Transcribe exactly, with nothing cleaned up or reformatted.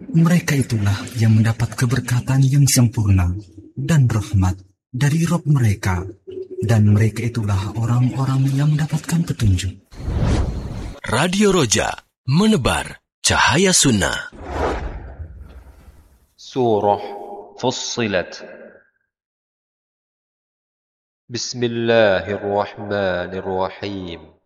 Mereka itulah yang mendapat keberkatan yang sempurna dan rahmat dari Rabb mereka, dan mereka itulah orang-orang yang mendapatkan petunjuk. Radio Roja, menebar cahaya sunnah. Surah Fussilat. Bismillahirrahmanirrahim.